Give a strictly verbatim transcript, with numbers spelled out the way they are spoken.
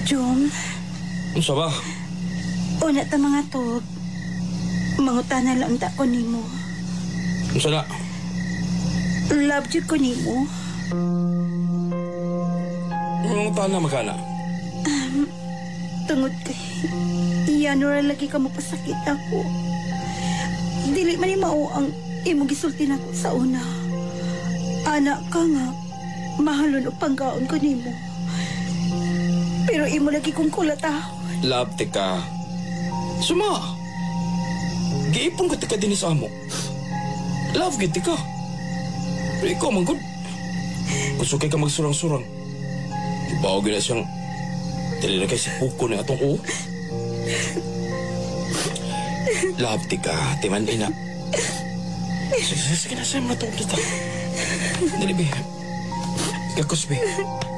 Jom, Ano sa ba? una ta mga to, mangutana lang ta ko nimo. Ano sa na? Love you ko nimo. Ano tahan na magkana? Tungod kay iyan ora lagi ka mo pasakit ako. Dili man ni mao ang imong gisulti nako sa una. Anak ka nga, mahalon og panggaon ko nimo. Pero imo lagi kong kulatahon. Love, teka. Suma. Giipon ka tika din sa amo. Love, giti ka. Pero ikaw, man good. Gusto kay ka magsurang-surang. Ibaw gina siyang dali na kay si Puko na atong o. Love, tika. Timan ina. Sige, sige na sa'yo matong kita. Dali, be. Kakos, be.